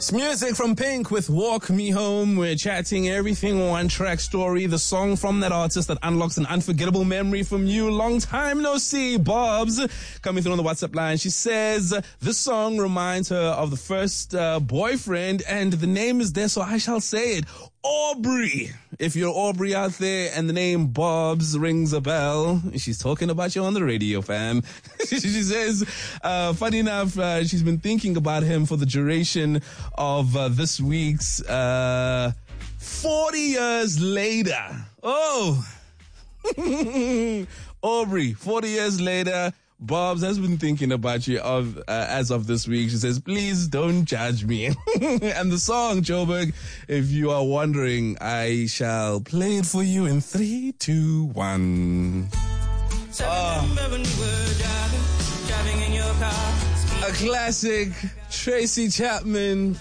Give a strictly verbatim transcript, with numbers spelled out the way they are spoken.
It's music from Pink with Walk Me Home. We're chatting everything one track story, the song from that artist that unlocks an unforgettable memory from you. Long time no see. Bob's coming through on the WhatsApp line. She says this song reminds her of the first uh, boyfriend, and the name is there, so I shall say it. Aubrey. If you're Aubrey out there and the name Bob's rings a bell, she's talking about you on the radio, fam. She says, uh, funny enough, uh, she's been thinking about him for the duration of uh, this week's uh, forty years later. Oh, Aubrey, forty years later. Bob's has been thinking about you of uh, as of this week. She says, please don't judge me. And the song, Joburg, if you are wondering, I shall play it for you in three, two, one. Oh. A classic, Tracy Chapman.